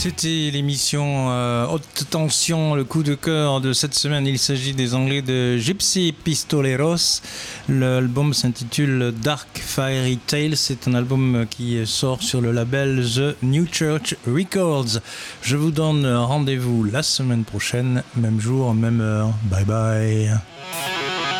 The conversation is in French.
C'était l'émission Haute Tension, le coup de cœur de cette semaine. Il s'agit des Anglais de Gypsy Pistoleros. L'album s'intitule Dark Fairy Tales. C'est un album qui sort sur le label The New Church Records. Je vous donne rendez-vous la semaine prochaine, même jour, même heure. Bye bye.